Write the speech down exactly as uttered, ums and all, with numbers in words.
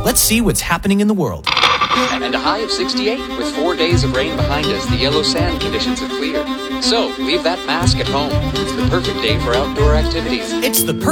Let's see what's happening in the world. And a high of sixty-eight. With four days of rain behind us, the yellow sand conditions have cleared. So, leave that mask at home. It's the perfect day for outdoor activities. It's the perfect